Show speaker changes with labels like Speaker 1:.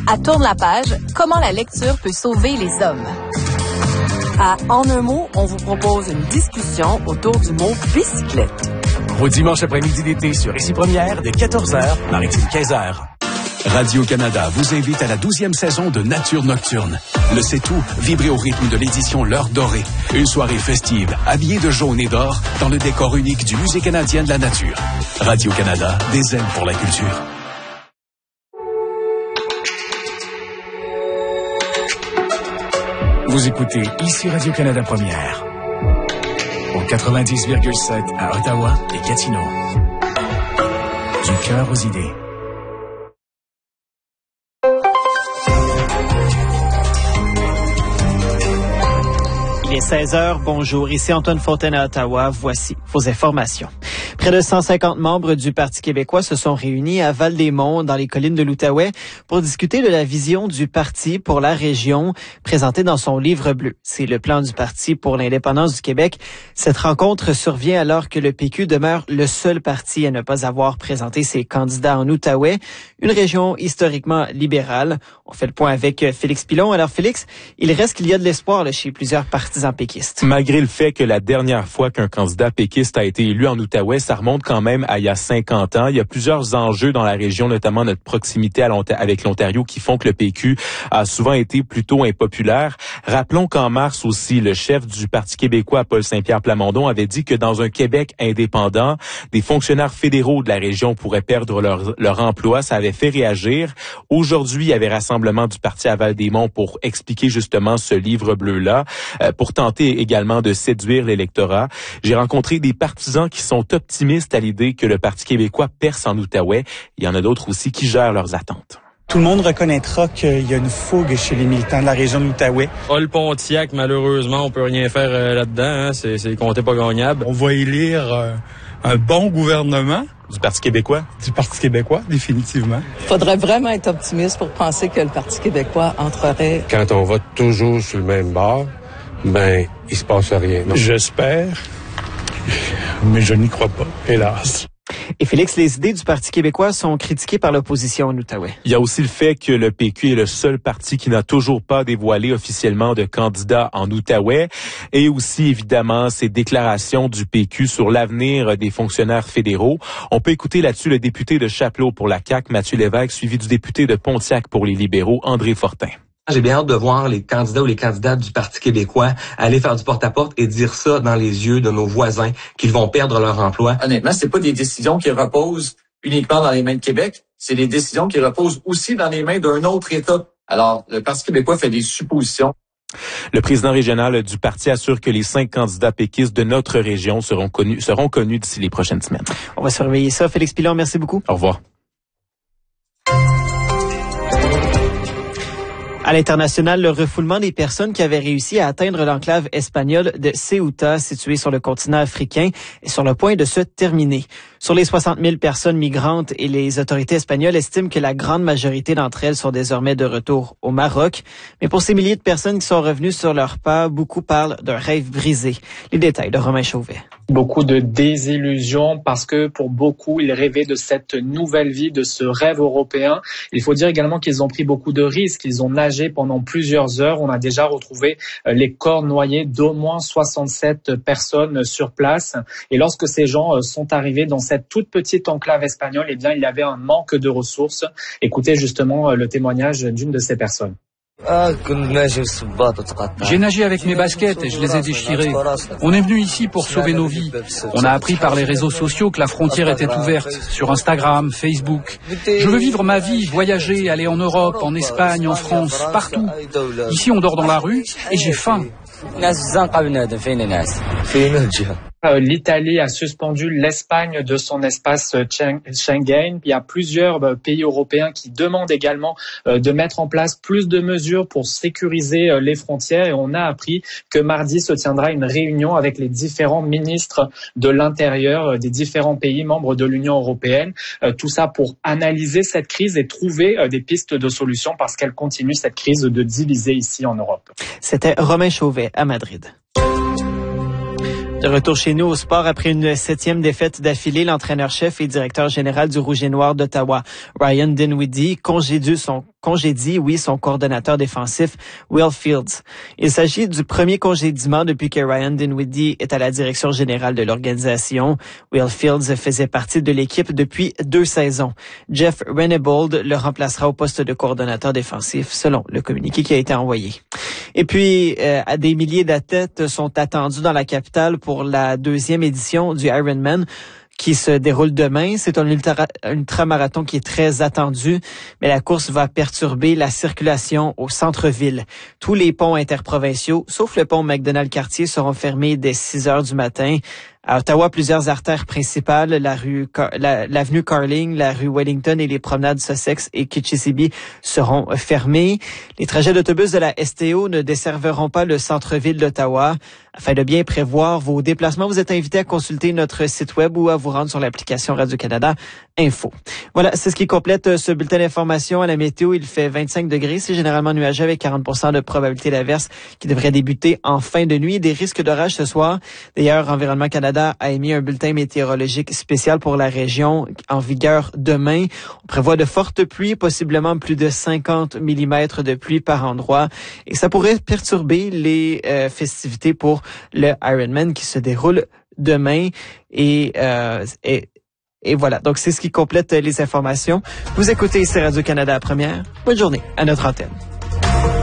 Speaker 1: À Tourne la page, comment la lecture peut sauver les hommes. À En un mot, on vous propose une discussion autour du mot bicyclette.
Speaker 2: Au dimanche après-midi d'été sur Ici Première, de 14h, Maritime 15h. Radio-Canada vous invite à la 12e saison de Nature Nocturne. Le C'est-Tout, vibrez au rythme de l'édition L'Heure Dorée. Une soirée festive, habillée de jaune et d'or, dans le décor unique du Musée canadien de la nature. Radio-Canada, des ailes pour la culture. Vous écoutez Ici Radio-Canada Première. Au 90,7 à Ottawa et Gatineau. Du cœur aux idées.
Speaker 3: Il est 16h, bonjour, ici Antoine Fontaine à Ottawa, voici vos informations. Près de 150 membres du Parti québécois se sont réunis à Val-des-Monts, dans les collines de l'Outaouais, pour discuter de la vision du parti pour la région, présentée dans son livre bleu. C'est le plan du Parti pour l'indépendance du Québec. Cette rencontre survient alors que le PQ demeure le seul parti à ne pas avoir présenté ses candidats en Outaouais, une région historiquement libérale. On fait le point avec Félix Pilon. Alors Félix, il reste qu'il y a de l'espoir là, chez plusieurs partisans péquistes.
Speaker 4: Malgré le fait que la dernière fois qu'un candidat péquiste a été élu en Outaouais, ça remonte quand même à il y a 50 ans. Il y a plusieurs enjeux dans la région, notamment notre proximité avec l'Ontario, qui font que le PQ a souvent été plutôt impopulaire. Rappelons qu'en mars aussi, le chef du Parti québécois, Paul Saint-Pierre Plamondon, avait dit que dans un Québec indépendant, des fonctionnaires fédéraux de la région pourraient perdre leur emploi. Ça avait fait réagir. Aujourd'hui, il y avait rassemblement du Parti à Val-des-Monts pour expliquer justement ce livre bleu-là, pour tenter également de séduire l'électorat. J'ai rencontré des partisans qui sont optimistes à l'idée que le Parti québécois perce en Outaouais. Il y en a d'autres aussi qui gèrent leurs attentes.
Speaker 5: Tout le monde reconnaîtra qu'il y a une fougue chez les militants de la région de l'Outaouais.
Speaker 6: Paul Pontiac, malheureusement, on peut rien faire là-dedans. Hein. C'est compté pas gagnable.
Speaker 5: On va élire un bon gouvernement.
Speaker 4: Du Parti québécois?
Speaker 5: Du Parti québécois, définitivement.
Speaker 7: Il faudrait vraiment être optimiste pour penser que le Parti québécois entrerait.
Speaker 8: Quand on vote toujours sur le même bord, ben, il se passe rien. Non?
Speaker 5: J'espère, mais je n'y crois pas, hélas.
Speaker 3: Et Félix, les idées du Parti québécois sont critiquées par l'opposition en Outaouais.
Speaker 4: Il y a aussi le fait que le PQ est le seul parti qui n'a toujours pas dévoilé officiellement de candidat en Outaouais, et aussi évidemment ces déclarations du PQ sur l'avenir des fonctionnaires fédéraux. On peut écouter là-dessus le député de Chapleau pour la CAQ, Mathieu Lévesque, suivi du député de Pontiac pour les libéraux, André Fortin.
Speaker 9: J'ai bien hâte de voir les candidats ou les candidates du Parti québécois aller faire du porte-à-porte et dire ça dans les yeux de nos voisins, qu'ils vont perdre leur emploi.
Speaker 10: Honnêtement, c'est pas des décisions qui reposent uniquement dans les mains de Québec, c'est des décisions qui reposent aussi dans les mains d'un autre État. Alors, le Parti québécois fait des suppositions.
Speaker 4: Le président régional du parti assure que les 5 candidats péquistes de notre région seront connus d'ici les prochaines semaines.
Speaker 3: On va surveiller ça. Félix Pilon, merci beaucoup.
Speaker 4: Au revoir.
Speaker 3: À l'international, le refoulement des personnes qui avaient réussi à atteindre l'enclave espagnole de Ceuta, située sur le continent africain, est sur le point de se terminer. Sur les 60 000 personnes migrantes, et les autorités espagnoles estiment que la grande majorité d'entre elles sont désormais de retour au Maroc. Mais pour ces milliers de personnes qui sont revenues sur leur pas, beaucoup parlent d'un rêve brisé. Les détails de Romain Chauvet.
Speaker 11: Beaucoup de désillusion parce que pour beaucoup, ils rêvaient de cette nouvelle vie, de ce rêve européen. Il faut dire également qu'ils ont pris beaucoup de risques. Ils ont nagé pendant plusieurs heures. On a déjà retrouvé les corps noyés d'au moins 67 personnes sur place. Et lorsque ces gens sont arrivés dans cette toute petite enclave espagnole, eh bien, il y avait un manque de ressources. Écoutez justement le témoignage d'une de ces personnes.
Speaker 12: J'ai nagé avec mes baskets et je les ai déchirées. On est venu ici pour sauver nos vies. On a appris par les réseaux sociaux que la frontière était ouverte, sur Instagram, Facebook. Je veux vivre ma vie, voyager, aller en Europe, en Espagne, en France, partout. Ici, on dort dans la rue et j'ai faim.
Speaker 11: L'Italie a suspendu l'Espagne de son espace Schengen. Il y a plusieurs pays européens qui demandent également de mettre en place plus de mesures pour sécuriser les frontières. Et on a appris que mardi se tiendra une réunion avec les différents ministres de l'Intérieur des différents pays membres de l'Union européenne. Tout ça pour analyser cette crise et trouver des pistes de solutions parce qu'elle continue cette crise de diviser ici en Europe.
Speaker 3: C'était Romain Chauvet à Madrid. De retour chez nous au sport après une 7e défaite d'affilée, l'entraîneur-chef et directeur général du Rouge et Noir d'Ottawa, Ryan Dinwiddie, congédie son congédie, son coordonnateur défensif, Will Fields. Il s'agit du premier congédiement depuis que Ryan Dinwiddie est à la direction générale de l'organisation. Will Fields faisait partie de l'équipe depuis 2 saisons. Jeff Renebold le remplacera au poste de coordonnateur défensif, selon le communiqué qui a été envoyé. Et puis, des milliers d'athlètes sont attendus dans la capitale pour la 2e édition du Ironman qui se déroule demain. C'est un ultramarathon qui est très attendu, mais la course va perturber la circulation au centre-ville. Tous les ponts interprovinciaux, sauf le pont McDonald-Cartier, seront fermés dès 6 heures du matin. À Ottawa, plusieurs artères principales, l'avenue Carling, la rue Wellington et les promenades Sussex et Kitchissippi seront fermées. Les trajets d'autobus de la STO ne desserviront pas le centre-ville d'Ottawa. Afin de bien prévoir vos déplacements, vous êtes invité à consulter notre site web ou à vous rendre sur l'application Radio-Canada Info. Voilà, c'est ce qui complète ce bulletin d'information. À la météo, il fait 25 degrés. C'est généralement nuageux avec 40% de probabilité d'averse qui devrait débuter en fin de nuit. Des risques d'orage ce soir. D'ailleurs, Environnement Canada a émis un bulletin météorologique spécial pour la région en vigueur demain. On prévoit de fortes pluies, possiblement plus de 50 mm de pluie par endroit. Et ça pourrait perturber les festivités pour le Ironman qui se déroule demain. Et voilà, donc c'est ce qui complète les informations. Vous écoutez ici Radio-Canada Première. Bonne journée à notre antenne.